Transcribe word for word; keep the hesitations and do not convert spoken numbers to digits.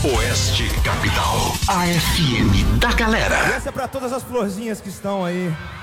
Oeste Capital. A F M da galera. Essa é pra todas as florzinhas que estão aí